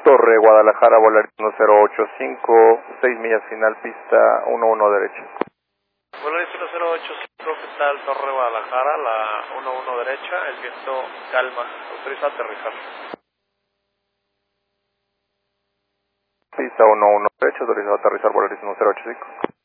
Torre Guadalajara, Volaris 1085, 6 millas final, pista 11 derecha. Volaris 1085, ¿qué tal? Torre Guadalajara, la 11 derecha, el viento calma, autoriza aterrizar. Pista 11 derecha, autorizado a aterrizar Volaris 1085.